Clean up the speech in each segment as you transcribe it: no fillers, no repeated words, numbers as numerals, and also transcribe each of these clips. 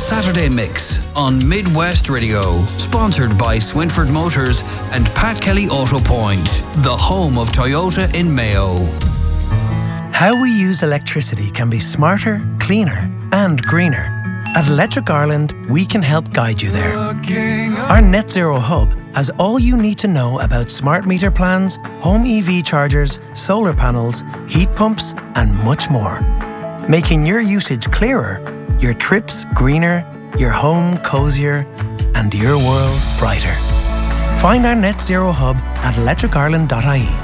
Saturday Mix on Midwest Radio, sponsored by Swinford Motors and Pat Kelly Auto Point, the home of Toyota in Mayo. How we use electricity can be smarter, cleaner and greener. At Electric Ireland, we can help guide you there. Our Net Zero Hub has all you need to know about smart meter plans, home EV chargers, solar panels, heat pumps and much more. Making your usage clearer, your trips greener, your home cosier and your world brighter. Find our Net Zero Hub at electricireland.ie.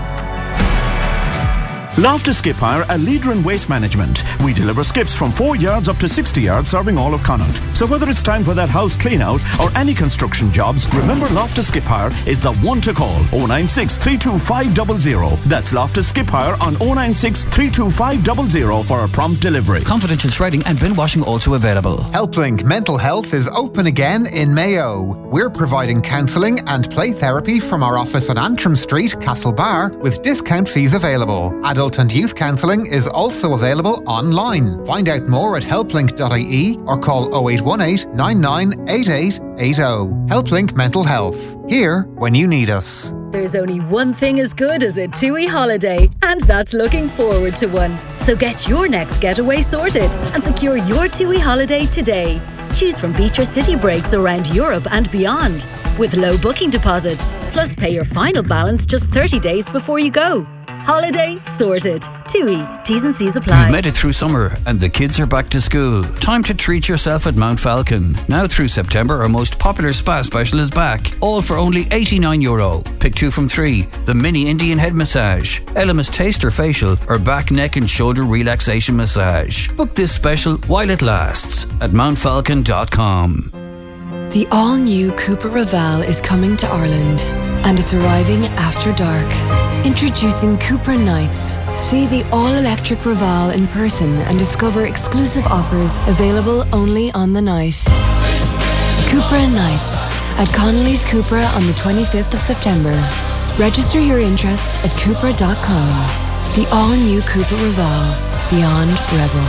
Loftus Skip Hire, a leader in waste management. We deliver skips from 4 yards up to 60 yards, serving all of Connaught. So whether it's time for that house clean out or any construction jobs, remember Loftus Skip Hire is the one to call. 096 325 00. That's Loftus Skip Hire on 096 325 00 for a prompt delivery. Confidential shredding and bin washing also available. HelpLink Mental Health is open again in Mayo. We're providing counselling and play therapy from our office on Antrim Street, Castlebar, with discount fees available. Adult and youth counselling is also available online. Find out more at helplink.ie or call 0818 998880. HelpLink Mental Health. Here when you need us. There's only one thing as good as a TUI holiday, and that's looking forward to one. So get your next getaway sorted and secure your TUI holiday today. Choose from beach or city breaks around Europe and beyond, with low booking deposits. Plus pay your final balance just 30 days before you go. Holiday sorted. TUI. T's and C's apply. You've made it through summer and the kids are back to school. Time to treat yourself at Mount Falcon. Now through September, our most popular spa special is back. All for only €89. Pick 2 from 3. The mini Indian head massage, Elemis taster facial, or back, neck and shoulder relaxation massage. Book this special while it lasts at mountfalcon.com. The all-new Cupra Raval is coming to Ireland, and it's arriving after dark. Introducing Cupra Nights. See the all-electric Raval in person and discover exclusive offers available only on the night. Cupra Nights at Connolly's Cupra on the 25th of September. Register your interest at Cupra.com. The all-new Cupra Raval. Beyond Rebel.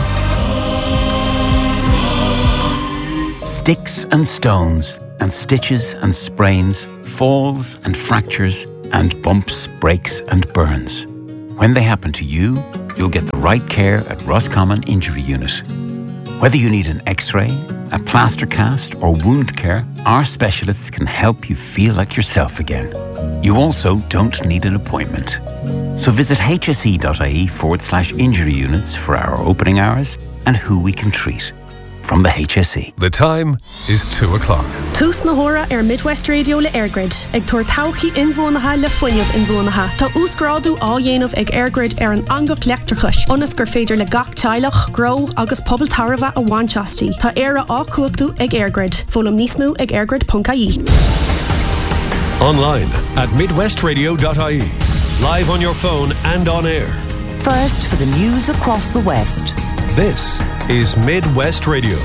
Sticks and stones, and stitches and sprains, falls and fractures, and bumps, breaks and burns. When they happen to you, you'll get the right care at Roscommon Injury Unit. Whether you need an X-ray, a plaster cast or wound care, our specialists can help you feel like yourself again. You also don't need an appointment. So visit hse.ie/injury units for our opening hours and who we can treat. From the HSE. The time is 2 o'clock. Tús na hora Midwest Radio le Airgrid. Ag tuair tauchaí inbhuanaithe le foiineamh inbhuanaithe. Tá úsgrádu á dhéanamh ag Airgrid an angach leachtarchais. Onas gur féidir le gach teilech, grow agus pobl tarva a bhainteastí. Tá éire á cuachtú ag Airgrid. Fólam níos mú ag airgrid.ie. Online at midwestradio.ie. Live on your phone and on air. First for the news across the West. This is Midwest Radio.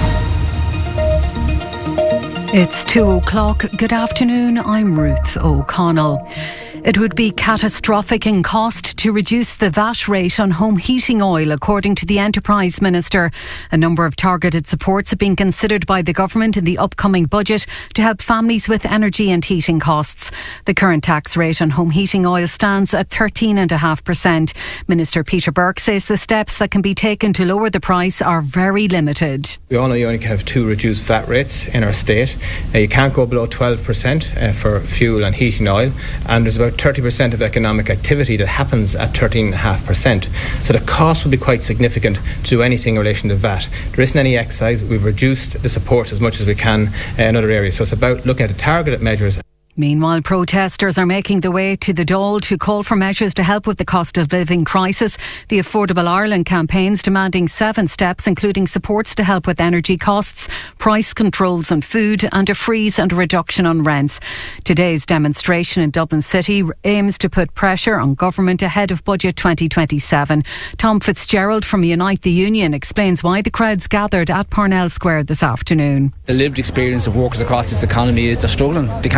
It's 2 o'clock. Good afternoon. I'm Ruth O'Connell. It would be catastrophic in cost to reduce the VAT rate on home heating oil, according to the Enterprise Minister. A number of targeted supports are being considered by the government in the upcoming budget to help families with energy and heating costs. The current tax rate on home heating oil stands at 13.5%. Minister Peter Burke says the steps that can be taken to lower the price are very limited. We all know you only have 2 reduced VAT rates in our state. You can't go below 12% for fuel and heating oil, and there's about 30% of economic activity that happens at 13.5%. So the cost will be quite significant to do anything in relation to VAT. There isn't any excise. We've reduced the support as much as we can in other areas. So it's about looking at the targeted measures. Meanwhile, protesters are making their way to the Dáil to call for measures to help with the cost of living crisis. The Affordable Ireland campaign's demanding 7 steps, including supports to help with energy costs, price controls on food and a freeze and a reduction on rents. Today's demonstration in Dublin City aims to put pressure on government ahead of Budget 2027. Tom Fitzgerald from Unite the Union explains why the crowds gathered at Parnell Square this afternoon. The lived experience of workers across this economy is they're struggling. They can't make ends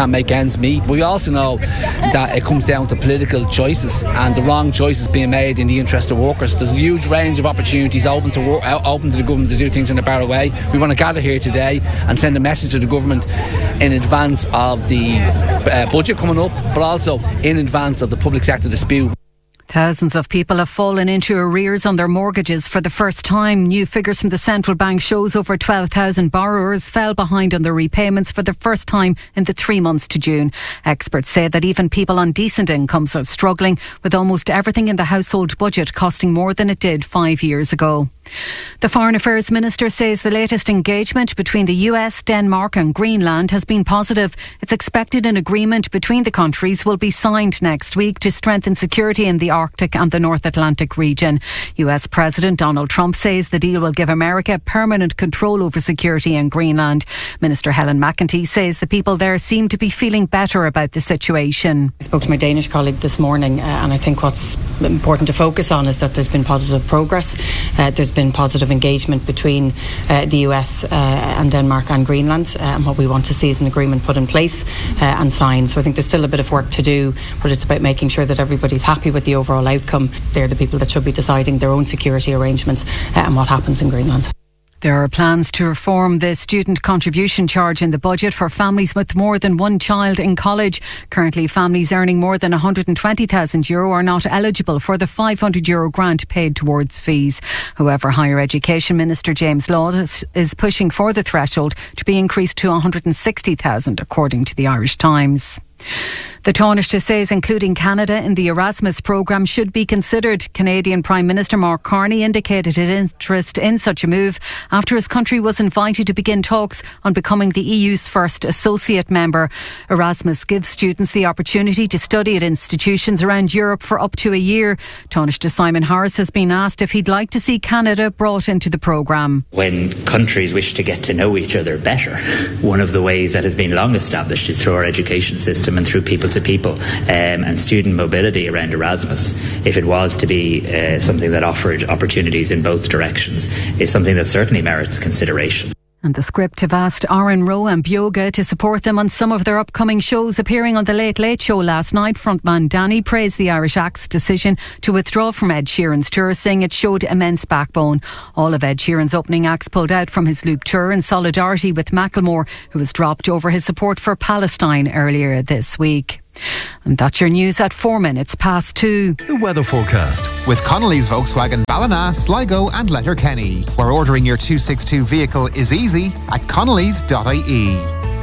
concerns me. We also know that it comes down to political choices and the wrong choices being made in the interest of workers. There's a huge range of opportunities open to the government to do things in a better way. We want to gather here today and send a message to the government in advance of the budget coming up, but also in advance of the public sector dispute. Thousands of people have fallen into arrears on their mortgages for the first time. New figures from the central bank shows over 12,000 borrowers fell behind on their repayments for the first time in the 3 months to June. Experts say that even people on decent incomes are struggling, with almost everything in the household budget costing more than it did 5 years ago. The Foreign Affairs Minister says the latest engagement between the US, Denmark and Greenland has been positive. It's expected an agreement between the countries will be signed next week to strengthen security in the Arctic and the North Atlantic region. US President Donald Trump says the deal will give America permanent control over security in Greenland. Minister Helen McEntee says the people there seem to be feeling better about the situation. I spoke to my Danish colleague this morning and I think what's important to focus on is that there's been positive progress. There's been positive engagement between the US and Denmark and Greenland, and what we want to see is an agreement put in place and signed. So I think there's still a bit of work to do, but it's about making sure that everybody's happy with the overall outcome. They're the people that should be deciding their own security arrangements and what happens in Greenland. There are plans to reform the student contribution charge in the budget for families with more than one child in college. Currently, families earning more than €120,000 are not eligible for the €500 grant paid towards fees. However, Higher Education Minister James Lawless is pushing for the threshold to be increased to €160,000, according to the Irish Times. The Taoiseach says including Canada in the Erasmus programme should be considered. Canadian Prime Minister Mark Carney indicated his interest in such a move after his country was invited to begin talks on becoming the EU's first associate member. Erasmus gives students the opportunity to study at institutions around Europe for up to a year. Taoiseach Simon Harris has been asked if he'd like to see Canada brought into the programme. When countries wish to get to know each other better, one of the ways that has been long established is through our education system and through people to people and student mobility around Erasmus. If it was to be something that offered opportunities in both directions, is something that certainly merits consideration. And the Script have asked Aaron Rowe and Bioga to support them on some of their upcoming shows. Appearing on The Late Late Show last night, frontman Danny praised the Irish act's decision to withdraw from Ed Sheeran's tour, saying it showed immense backbone. All of Ed Sheeran's opening acts pulled out from his Loop tour in solidarity with Macklemore, who was dropped over his support for Palestine earlier this week. And that's your news at 4 minutes past 2. The weather forecast. With Connolly's Volkswagen Ballina, Sligo and Letterkenny, where ordering your 262 vehicle is easy at connolly's.ie.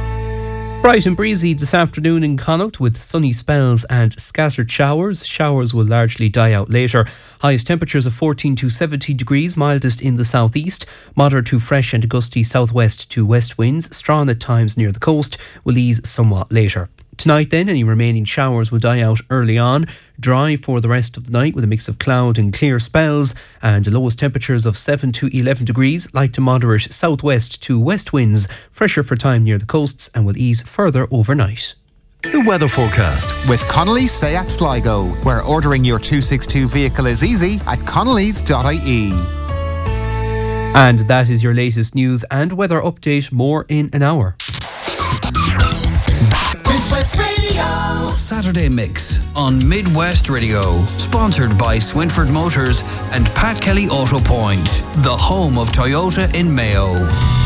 Bright and breezy this afternoon in Connacht with sunny spells and scattered showers. Showers will largely die out later. Highest temperatures of 14 to 17 degrees, mildest in the southeast. Moderate to fresh and gusty southwest to west winds, strong at times near the coast, will ease somewhat later. Tonight then, any remaining showers will die out early on. Dry for the rest of the night with a mix of cloud and clear spells, and the lowest temperatures of 7 to 11 degrees, light to moderate southwest to west winds, fresher for time near the coasts and will ease further overnight. The weather forecast. With Connolly's Seat Sligo, where ordering your 262 vehicle is easy at connolly's.ie. And that is your latest news and weather update. More in an hour. Saturday Mix on Midwest Radio, sponsored by Swinford Motors and Pat Kelly Auto Point, the home of Toyota in Mayo.